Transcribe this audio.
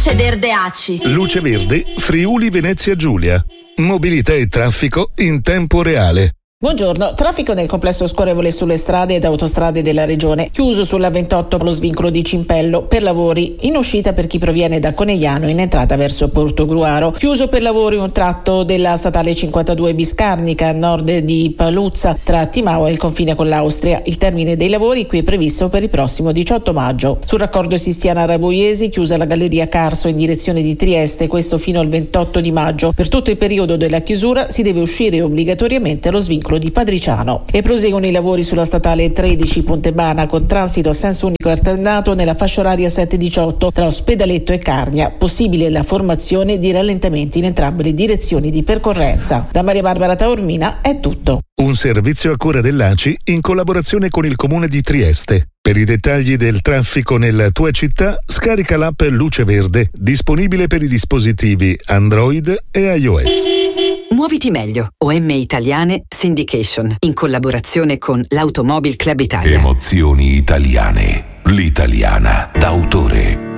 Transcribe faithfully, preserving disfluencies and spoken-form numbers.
Luce Verde A C I. Luce Verde Friuli Venezia Giulia. Mobilità e traffico in tempo reale. Buongiorno, traffico nel complesso scorrevole sulle strade ed autostrade della regione, chiuso sulla ventotto lo svincolo di Cimpello per lavori, in uscita per chi proviene da Conegliano in entrata verso Portogruaro, chiuso per lavori un tratto della statale cinquantadue Biscarnica a nord di Paluzza tra Timau e il confine con l'Austria. Il termine dei lavori qui è previsto per il prossimo diciotto maggio. Sul raccordo Sistiana-Raboiesi chiusa la galleria Carso in direzione di Trieste, questo fino al ventotto di maggio. Per tutto il periodo della chiusura si deve uscire obbligatoriamente allo svincolo di Padriciano. E proseguono i lavori sulla statale tredici Pontebana con transito a senso unico alternato nella fascia oraria sette diciotto tra Ospedaletto e Carnia. Possibile la formazione di rallentamenti in entrambe le direzioni di percorrenza. Da Maria Barbara Taormina è tutto. Un servizio a cura dell'A C I in collaborazione con il Comune di Trieste. Per i dettagli del traffico nella tua città, scarica l'app Luce Verde, disponibile per i dispositivi Android e iOS. Muoviti meglio. O M Italiane Syndication, in collaborazione con l'Automobile Club Italia. Emozioni italiane. L'italiana d'autore.